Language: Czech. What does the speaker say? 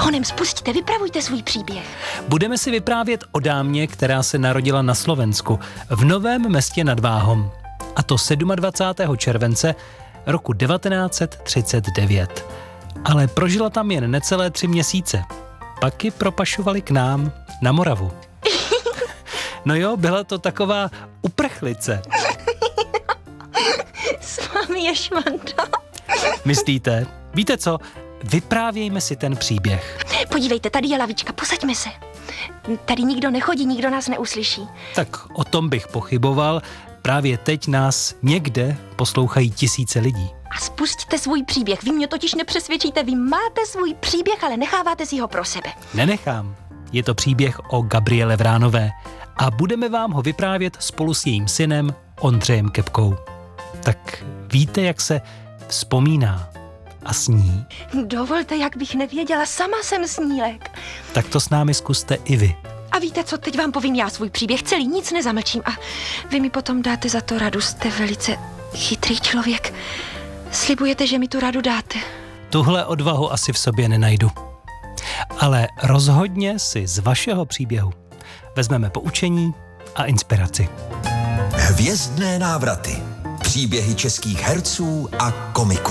Honem, spustíte, vypravujte svůj příběh. Budeme si vyprávět o dámě, která se narodila na Slovensku, v Novém Městě nad Váhom. A to 27. července roku 1939. Ale prožila tam jen necelé 3 měsíce. Pak ji propašovali k nám na Moravu. No jo, byla to taková uprchlice. S vámi je švanda. Myslíte? Víte co? Vyprávějme si ten příběh. Podívejte, tady je lavička, posaďme se. Tady nikdo nechodí, nikdo nás neuslyší. Tak o tom bych pochyboval. Právě teď nás někde poslouchají tisíce lidí. A spustíte svůj příběh. Vy mě totiž nepřesvědčíte, vy máte svůj příběh, ale necháváte si ho pro sebe. Nenechám. Je to příběh o Gabriele Vránové a budeme vám ho vyprávět spolu s jejím synem Ondřejem Kepkou. Tak víte, jak se vzpomíná a sní? Dovolte, jak bych nevěděla, sama jsem snílek. Tak to s námi zkuste i vy. A víte co, teď vám povím já svůj příběh celý, nic nezamlčím a vy mi potom dáte za to radu, jste velice chytrý člověk. Slibujete, že mi tu radu dáte? Tuhle odvahu asi v sobě nenajdu. Ale rozhodně si z vašeho příběhu vezmeme poučení a inspiraci. Hvězdné návraty. Příběhy českých herců a komiků.